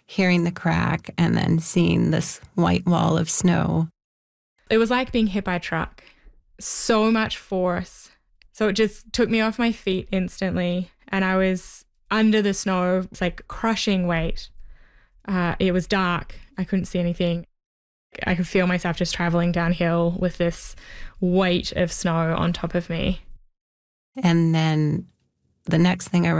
hearing the crack and then seeing this white wall of snow. It was like being hit by a truck. So much force. So it just took me off my feet instantly, and I was under the snow. It's like crushing weight. It was dark. I couldn't see anything. I could feel myself just traveling downhill with this weight of snow on top of me. And then the next thing I